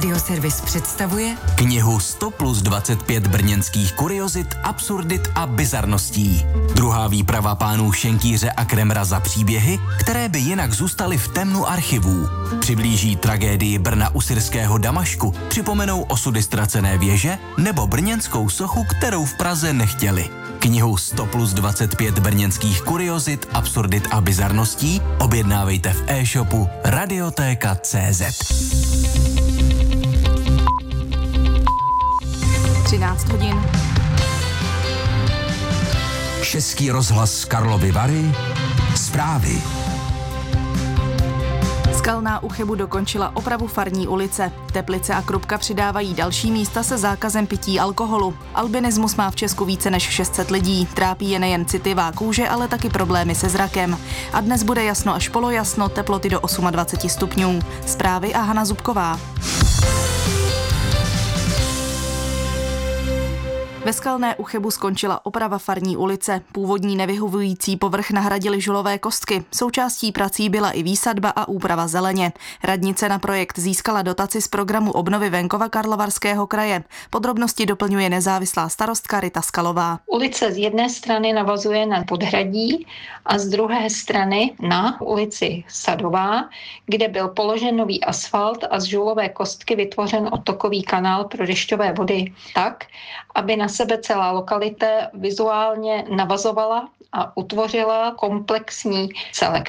Radioservis představuje knihu 100+25 brněnských kuriozit, absurdit a bizarností. Druhá výprava pánů Šenkýře a Kremra za příběhy, které by jinak zůstaly v temnu archivů. Přiblíží tragédii Brna u syrského Damašku, připomenou osudy ztracené věže nebo brněnskou sochu, kterou v Praze nechtěli. Knihu 100+25 brněnských kuriozit, absurdit a bizarností objednávejte v e-shopu Radiotéka.cz. 13 hodin. Český rozhlas Karlovy Vary. Zprávy. Skalná u Chebu dokončila opravu farní ulice. Teplice a Krupka přidávají další místa se zákazem pití alkoholu. Albinismus má v Česku více než 600 lidí. Trápí je nejen citlivá kůže, ale taky problémy se zrakem. A dnes bude jasno až polojasno, teploty do 28 stupňů. Zprávy a Hana Zubková. Ve Skalné u Chebu skončila oprava farní ulice. Původní nevyhovující povrch nahradily žulové kostky. Součástí prací byla i výsadba a úprava zeleně. Radnice na projekt získala dotaci z programu obnovy venkova Karlovarského kraje. Podrobnosti doplňuje nezávislá starostka Rita Skalová. Ulice z jedné strany navazuje na podhradí a z druhé strany na ulici Sadová, kde byl položen nový asfalt a z žulové kostky vytvořen odtokový kanál pro dešťové vody tak, aby na sebe celá lokalita vizuálně navazovala a utvořila komplexní celek.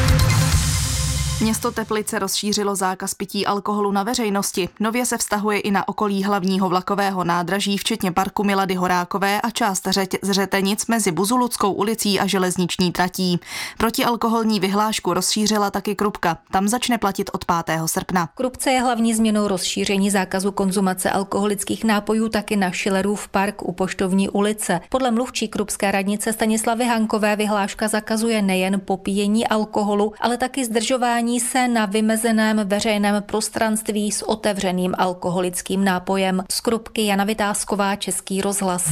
Město Teplice rozšířilo zákaz pití alkoholu na veřejnosti. Nově se vztahuje i na okolí hlavního vlakového nádraží, včetně parku Milady Horákové a část Řetenic mezi Buzuluckou ulicí a železniční tratí. Protialkoholní vyhlášku rozšířila taky Krupka. Tam začne platit od 5. srpna. Krupce je hlavní změnou rozšíření zákazu konzumace alkoholických nápojů taky na Schillerův park u Poštovní ulice. Podle mluvčí krupské radnice Stanislavy Hankové vyhláška zakazuje nejen popíjení alkoholu, ale taky zdržování se na vymezeném veřejném prostranství s otevřeným alkoholickým nápojem. Z Krupky Jana Vytázková, Český rozhlas.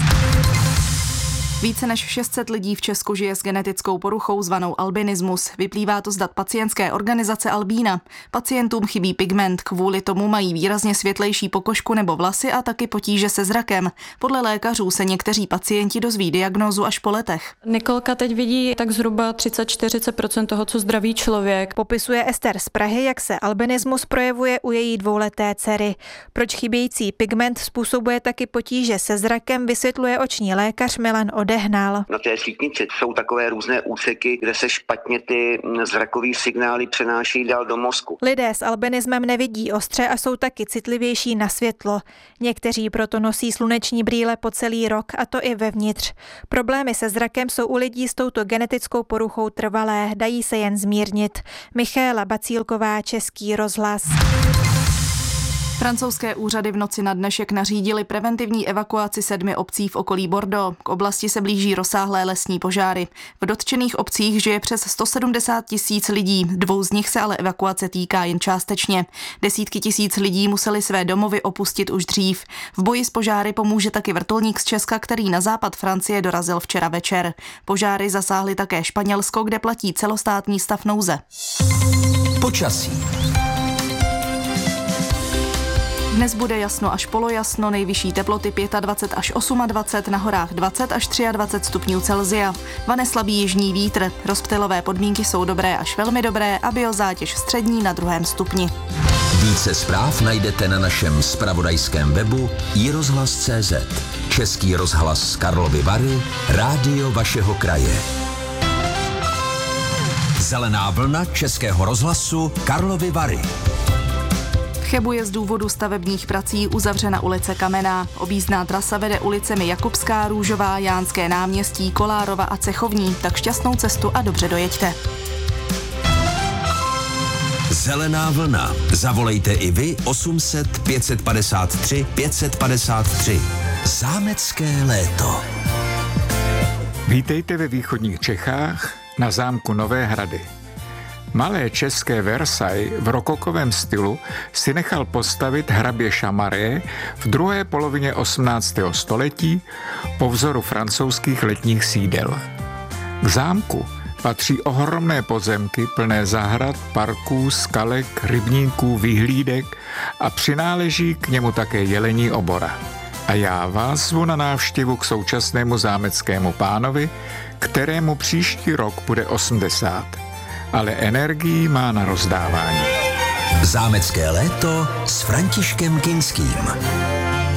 Více než 600 lidí v Česku žije s genetickou poruchou zvanou albinismus. Vyplývá to z dat pacientské organizace Albína. Pacientům chybí pigment, kvůli tomu mají výrazně světlejší pokožku nebo vlasy a taky potíže se zrakem. Podle lékařů se někteří pacienti dozví diagnózu až po letech. Nikolka teď vidí tak zhruba 30-40% toho, co zdravý člověk. Popisuje Ester z Prahy, jak se albinismus projevuje u její 2leté dcery. Proč chybějící pigment způsobuje taky potíže se zrakem, vysvětluje oční lékař Milan Odehnal. Na té sítnici jsou takové různé úseky, kde se špatně ty zrakové signály přenáší dál do mozku. Lidé s albinismem nevidí ostře a jsou taky citlivější na světlo. Někteří proto nosí sluneční brýle po celý rok, a to i vevnitř. Problémy se zrakem jsou u lidí s touto genetickou poruchou trvalé, dají se jen zmírnit. Michaela Bacílková, Český rozhlas. Francouzské úřady v noci na dnešek nařídily preventivní evakuaci 7 obcí v okolí Bordeaux. K oblasti se blíží rozsáhlé lesní požáry. V dotčených obcích žije přes 170 000 lidí, 2 z nich se ale evakuace týká jen částečně. Desítky tisíc lidí museli své domovy opustit už dřív. V boji s požáry pomůže taky vrtulník z Česka, který na západ Francie dorazil včera večer. Požáry zasáhly také Španělsko, kde platí celostátní stav nouze. Počasí. Dnes bude jasno až polojasno, nejvyšší teploty 25 až 28, na horách 20 až 23 stupňů Celsia. Vane slabý jižní vítr, rozptylové podmínky jsou dobré až velmi dobré a biozátěž střední na 2. stupni. Více zpráv najdete na našem zpravodajském webu iRozhlas.cz. Český rozhlas Karlovy Vary, rádio vašeho kraje. Zelená vlna Českého rozhlasu Karlovy Vary. V Chebu je z důvodu stavebních prací uzavřena ulice Kamenná. Objízdná trasa vede ulicemi Jakubská, Růžová, Jánské náměstí, Kolárova a Cechovní. Tak šťastnou cestu a dobře dojeďte. Zelená vlna. Zavolejte i vy 800 553 553. Zámecké léto. Vítejte ve východních Čechách na zámku Nové Hrady. Malé české Versailles v rokokovém stylu si nechal postavit hrabě Chamaré v druhé polovině 18. století po vzoru francouzských letních sídel. K zámku patří ohromné pozemky plné zahrad, parků, skalek, rybníků, vyhlídek a přináleží k němu také jelení obora. A já vás zvu na návštěvu k současnému zámeckému pánovi, kterému příští rok bude 80. Ale energii má na rozdávání. Zámecké léto s Františkem Kinským.